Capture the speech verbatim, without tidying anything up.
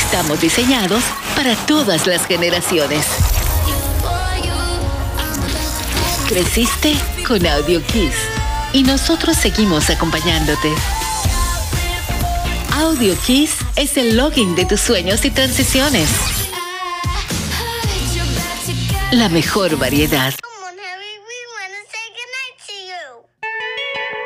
Estamos diseñados para todas las generaciones. Creciste con Audio Kiss y nosotros seguimos acompañándote. Audio Kiss es el login de tus sueños y transiciones. La mejor variedad.